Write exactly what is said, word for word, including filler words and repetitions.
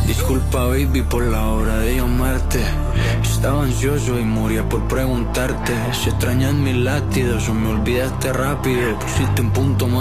Disculpa, baby, por la hora de llamarte. Estaba ansioso y moría por preguntarte si extrañas mis latidos o me olvidaste rápido. Pusiste un punto más.